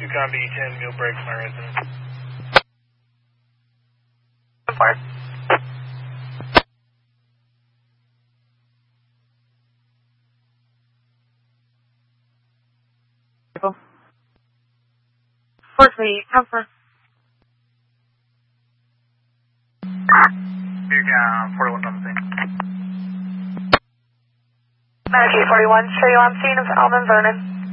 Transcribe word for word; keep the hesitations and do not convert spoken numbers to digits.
two copy ten, meal break for my resident. Report. four three, comfort. Beer count, forty-one something. Medicaid forty-one, show you on scene of Alvin Vernon.